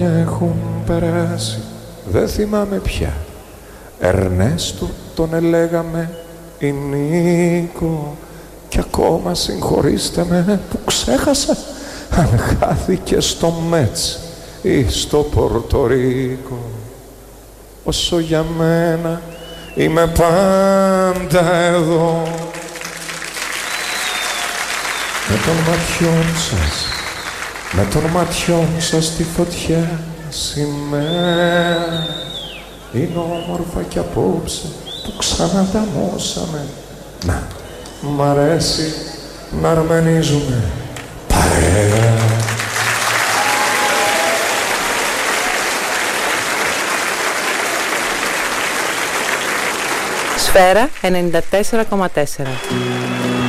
Έχουν περάσει, δεν θυμάμαι πια. Ερνέστο τον ελέγαμε ή Νίκο. Κι ακόμα συγχωρήστε με που ξέχασα αν χάθηκε στο Μέτς ή στο Πορτορίκο. Όσο για μένα είμαι πάντα εδώ, με των ματιών σας, με των ματιών σας στη φωτιά σημαία. Είναι όμορφα κι απόψε που ξανανταμώσαμε. Να, μ' αρέσει να αρμενίζουμε παρέα. Σφαίρα 94,4.